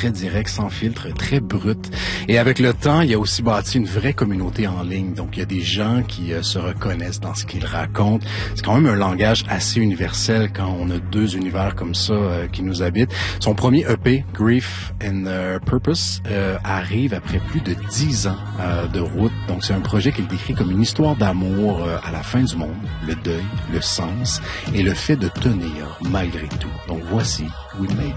très direct, sans filtre, très brut. Et avec le temps, il a aussi bâti une vraie communauté en ligne. Donc, il y a des gens qui se reconnaissent dans ce qu'il raconte. C'est quand même un langage assez universel quand on a deux univers comme ça qui nous habitent. Son premier EP, Grief and Purpose, arrive après plus de 10 ans de route. Donc, c'est un projet qu'il décrit comme une histoire d'amour à la fin du monde, le deuil, le sens et le fait de tenir malgré tout. Donc, voici We Made